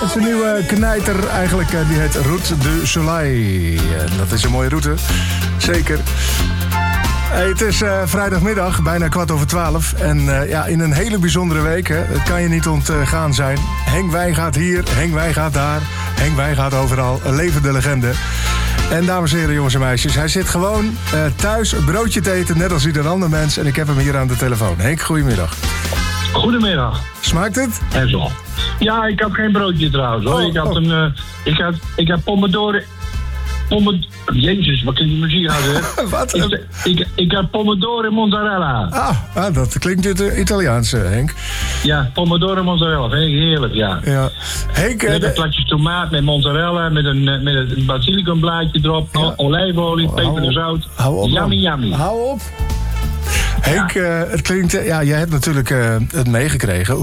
Het is een nieuwe knijter eigenlijk, die heet Route du Soleil. En dat is een mooie route, zeker. Hey, het is vrijdagmiddag, bijna 11:15. En in een hele bijzondere week, hè, dat kan je niet ontgaan zijn. Henk Wijngaard hier, Henk Wijngaard daar, Henk Wijngaard overal. Een levende legende. En dames en heren, jongens en meisjes, hij zit gewoon thuis een broodje te eten, net als ieder ander mens. En ik heb hem hier aan de telefoon. Henk, goedemiddag. Goedemiddag. Smaakt het? En zo. Ja, ik had geen broodje trouwens hoor. Ik had pomodoro. Jezus, wat klinkt die muziek aan, hè? Wat? Ik had pomodoro en mozzarella. Dat klinkt het Italiaans, Henk. Ja, pomodoro en mozzarella. Vind ik heerlijk, ja. Henk, lekker platjes tomaat met mozzarella, met een basilicumblaadje erop, olijfolie, peper en zout. Yummy. Hou op. Henk, het klinkt... jij hebt natuurlijk het meegekregen.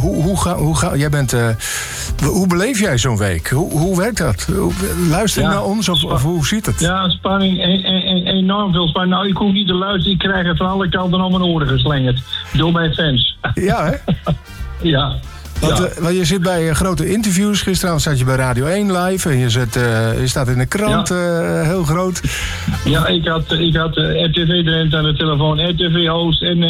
Hoe beleef jij zo'n week? Hoe werkt dat? Luister je naar ons of hoe ziet het? Ja, spanning. Enorm veel spanning. Nou, ik hoef niet te luisteren. Ik krijg het van alle kanten om mijn oren geslingerd. Door mijn fans. Ja, hè? Ja. Want je zit bij grote interviews. Gisteravond zat je bij Radio 1 live. En je staat in de krant heel groot. Ja, ik had RTV Drenthe aan de telefoon. RTV-host en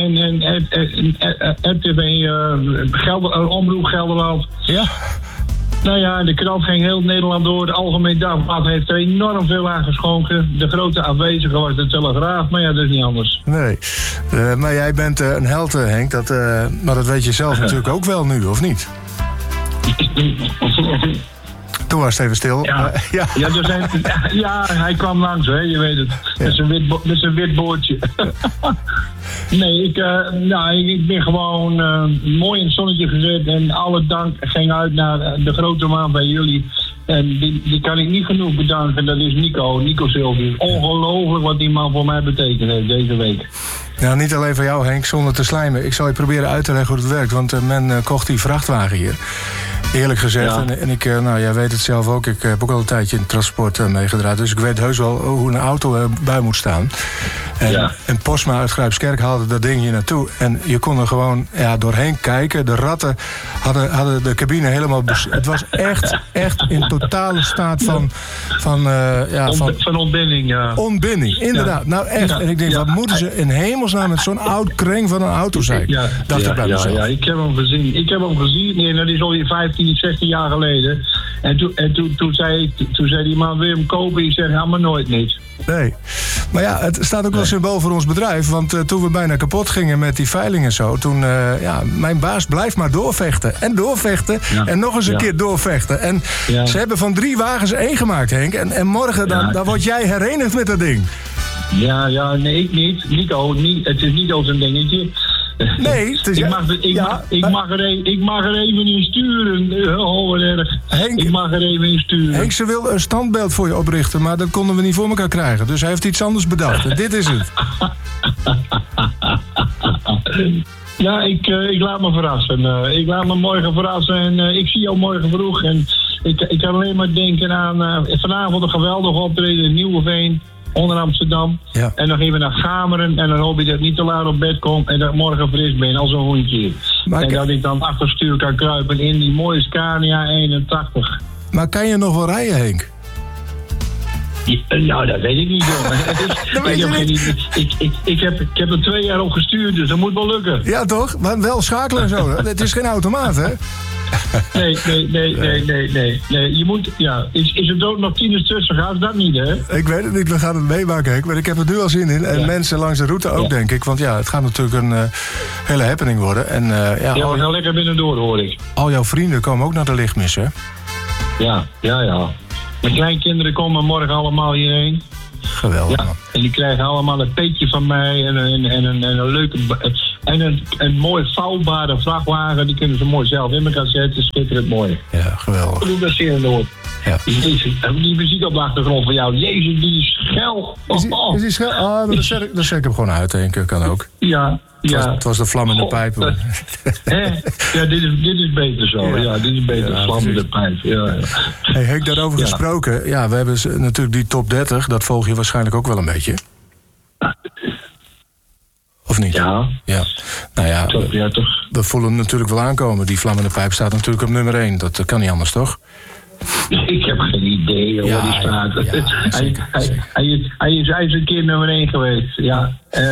RTV Omroep Gelderland. Ja. Nou ja, de krant ging heel Nederland door. De Algemeen Dagblad heeft er enorm veel aan geschonken. De grote afwezige was de Telegraaf, maar ja, dat is niet anders. Nee, maar jij bent een held, Henk. Maar dat weet je zelf natuurlijk ook wel nu, of niet? Toen was het even stil. Hij kwam langs, hè, je weet het. Ja. Met zijn wit boordje. Nee, ik ben gewoon mooi in het zonnetje gezet. En alle dank ging uit naar de grote man bij jullie. En die kan ik niet genoeg bedanken. Dat is Nico Silvius. Ongelooflijk wat die man voor mij betekend heeft deze week. Ja, niet alleen voor jou, Henk, zonder te slijmen. Ik zal je proberen uit te leggen hoe het werkt. Want men kocht die vrachtwagen hier. Eerlijk gezegd. Ja. En ik, jij weet het zelf ook. Ik heb ook al een tijdje in het transport meegedraaid. Dus ik weet heus wel hoe een auto bij moet staan. En Posma uit Grijpskerk haalde dat ding hier naartoe. En je kon er gewoon doorheen kijken. De ratten hadden de cabine helemaal... Het was echt in totale staat van ontbinding, ja. Ontbinding, inderdaad. Ja. Nou echt. Ja. En ik denk, wat moeten ze in hemelsnaam met zo'n oud kreng van een auto zijn? Dacht ik bij mezelf. Ja, ik heb hem gezien. Nee, dat is alweer 15, 16 jaar geleden. En toen zei die man, wil je hem kopen? Ik zeg, maar nooit niet. Nee. Maar ja, het staat ook wel symbool voor ons bedrijf. Want toen we bijna kapot gingen met die veiling en zo... toen, mijn baas blijft maar doorvechten. En doorvechten. Ja. En nog eens een keer doorvechten. En ze hebben van 3 wagens 1 gemaakt, Henk. En morgen dan word jij herenigd met dat ding. Nee, ik niet. Nico, het is niet zo'n dingetje. Nee, het is ik mag er even in sturen. Henk, ik mag er even in sturen. Henk, ze wil een standbeeld voor je oprichten, maar dat konden we niet voor elkaar krijgen. Dus hij heeft iets anders bedacht. En dit is het. Ja, ik laat me verrassen. Ik laat me morgen verrassen en ik zie jou morgen vroeg. En ik kan alleen maar denken aan vanavond een geweldige optreden in Nieuweveen. Onder Amsterdam. Ja. En dan gaan we naar Gameren. En dan hoop ik dat ik niet te laat op bed kom. En dat ik morgen fris ben als een hondje. En dat ik dan achter stuur kan kruipen in die mooie Scania 81. Maar kan je nog wel rijden, Henk? Nou, dat weet ik niet, jongen. Ik heb er 2 jaar op gestuurd, dus dat moet wel lukken. Ja, toch? Maar wel schakelen en zo. Het is geen automaat, hè? Nee. Je moet, is er ook nog 10 tussen? Gaat dat niet, hè? Ik weet het niet, we gaan het meemaken, Henk. Maar ik heb er nu al zin in. En mensen langs de route ook, denk ik. Want het gaat natuurlijk een hele happening worden. En, we gaan lekker binnendoor, hoor ik. Al jouw vrienden komen ook naar de lichtmis, hè? Ja. Mijn kleinkinderen komen morgen allemaal hierheen. Geweldig, man. En die krijgen allemaal een peetje van mij en een leuke... En een mooi vouwbare vrachtwagen, die kunnen ze mooi zelf in elkaar zetten. Schitterend mooi. Ja, geweldig. Ik doe dat zeer in de hoor. Ja. Die muziek op de achtergrond van jou. Jezus, die is schel. Is die schel? Dan zet ik hem gewoon uit, denk ik. Kan ook. Ja. Het was de vlammende pijp. Ja, dit is beter zo. Ja, dit is beter. Vlammende pijp. Ja. Hey, Henk, daarover gesproken. Ja, we hebben natuurlijk die top 30. Dat volg je waarschijnlijk ook wel een beetje. Of niet? Ja. Nou ja, toch. we voelen hem natuurlijk wel aankomen. Die vlammende pijp staat natuurlijk op nummer 1. Dat kan niet anders, toch? Ik heb geen idee waar die staat. Hij is een keer nummer 1 geweest. Ja,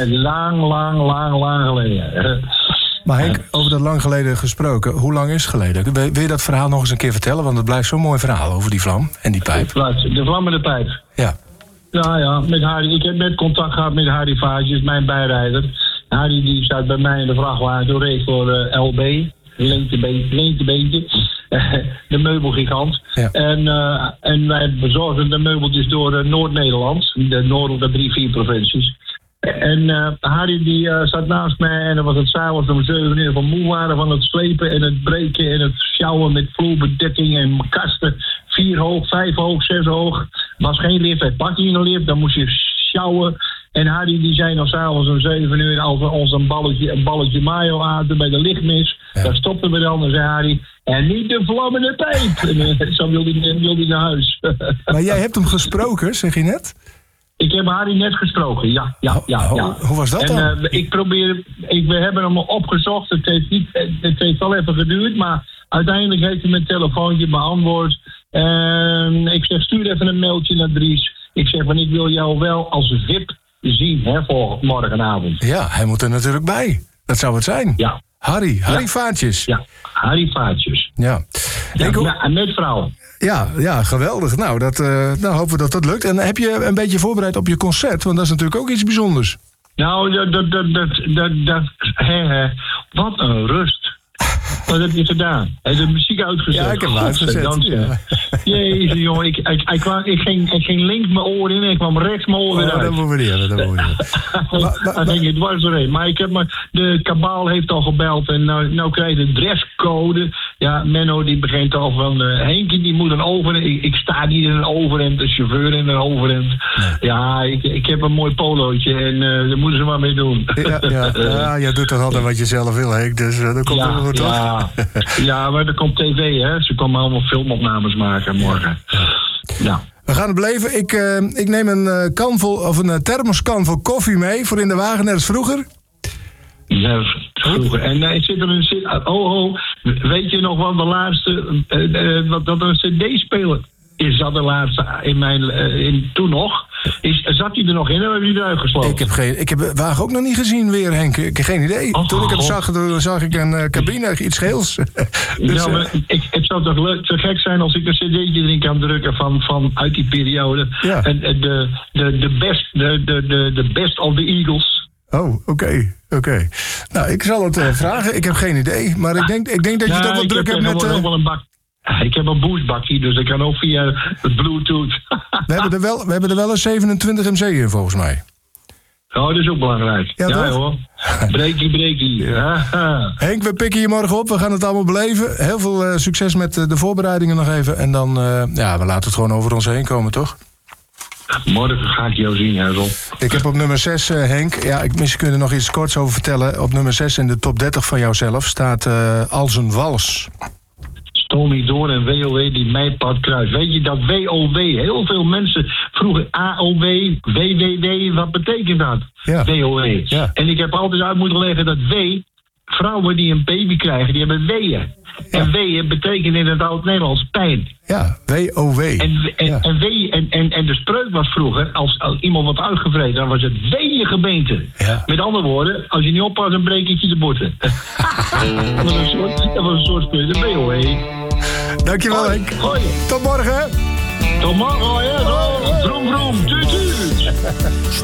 lang geleden. Maar Henk, over dat lang geleden gesproken, hoe lang is het geleden? Wil je dat verhaal nog eens een keer vertellen? Want het blijft zo'n mooi verhaal over die vlam en die pijp. De vlam en de pijp. Ja. Nou ja, met Harry. Ik heb net contact gehad met Harry Vaatjes, mijn bijrijder. Harry die staat bij mij in de vrachtwagen. Toen reed voor LB, Leentebeentje, de meubelgigant. Ja. En wij bezorgden de meubeltjes door Noord-Nederland, de 3-4 provincies. En Harry die zat naast mij en dan was het s'avonds om 7 uur van moe waren van het slepen en het breken en het sjouwen met vloerbedekking en kasten. 4 hoog, 5 hoog, 6 hoog. Was geen lift, hij pakte niet een lift, dan moest je sjouwen. En Harry die zei dan s'avonds om 7 uur als we ons een balletje mayo aten bij de lichtmis. Ja. Daar stopten we dan en zei Harry, en niet de vlammende pijp. En zo wilde hij naar huis. Maar jij hebt hem gesproken, zeg je net? Ik heb Harry net gesproken, ja. Hoe was dat dan? En we hebben hem opgezocht. Het heeft wel even geduurd, maar uiteindelijk heeft hij mijn telefoontje beantwoord. Ik zeg, stuur even een mailtje naar Dries. Ik zeg, ik wil jou wel als VIP zien, voor morgenavond. Ja, hij moet er natuurlijk bij. Dat zou het zijn. Ja. Harry Vaatjes. Ja, Harry Vaatjes. Ja. En met vrouw. Ja, geweldig. Nou, hopen we dat dat lukt. En heb je een beetje voorbereid op je concert? Want dat is natuurlijk ook iets bijzonders. Nou, wat een rust. Wat heb je gedaan? Hij heeft de muziek uitgezet. Ja, ik heb hem uitgezet. Ja. Jezus, jongen. Ik ging links mijn oor in en ik kwam rechts mijn oor weer uit. Dat moeten we niet hebben. Dan ging het dwars doorheen. Maar de kabaal heeft al gebeld en nou krijg je de dresscode. Ja, Menno die begint al van Henkie die moet een overhemd. Ik sta niet in een overhemd, de chauffeur in een overhemd. Nee. Ja, ik heb een mooi polootje en daar moeten ze maar mee doen. Ja, jij doet toch altijd wat je zelf wil, Henk. Dus dat komt er goed, toch? Ja, maar er komt tv, hè. Ze komen allemaal filmopnames maken morgen. Ja. We gaan het beleven. Ik neem een thermoskan vol koffie mee voor in de wagen, net als vroeger. Ja, vroeger. En zit er een... weet je nog wel de laatste... dat er een cd-speler is dat de laatste toen nog? Zat hij er nog in of heb je eruit gesloten? Ik heb de wagen ook nog niet gezien weer, Henk. Ik heb geen idee. Toen ik het zag ik een cabine, iets geels. Dus, ja, maar het zou toch te gek zijn als ik een cd'tje erin kan drukken van uit die periode. Ja. En de best of the Eagles. Oh, oké. Nou, ik zal het vragen. Ik heb geen idee. Maar ik denk dat je toch wel druk hebt met... Ik heb een boostbakje, dus dat kan ook via Bluetooth. We hebben er wel een 27 MC in, volgens mij. Oh, dat is ook belangrijk. Ja hoor. Breakie. Ja. Henk, we pikken je morgen op. We gaan het allemaal beleven. Heel veel succes met de voorbereidingen nog even. En dan, we laten het gewoon over ons heen komen, toch? Morgen ga ik jou zien, Hazel. Ik heb op nummer 6, Henk... Ja, misschien kun je er nog iets korts over vertellen. Op nummer 6 in de top 30 van jouzelf staat Als een Wals. Tommy Doorn en WOW die mijn pad kruist. Weet je dat WOW, heel veel mensen vroegen AOW, WWW, wat betekent dat? Ja. WOW. Ja. En ik heb altijd uit moeten leggen dat vrouwen die een baby krijgen, die hebben weeën. Ja. En weeën betekent in het oud-Nederlands pijn. Ja, WOW. En de spreuk was vroeger, als iemand wordt uitgevreden, dan was het weeëngebeente. Ja. Met andere woorden, als je niet oppast, dan breek je de botten. Dat was een soort spreuk, de WOW. Dankjewel, Henk. Hoi. Tot morgen. Tot morgen, ja. Vroom, vroom. Tuut, tuut.